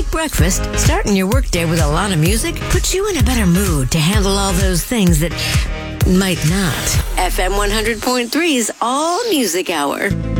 Like breakfast, starting your workday with a lot of music puts you in a better mood to handle all those things that might not. FM 100.3's All Music Hour.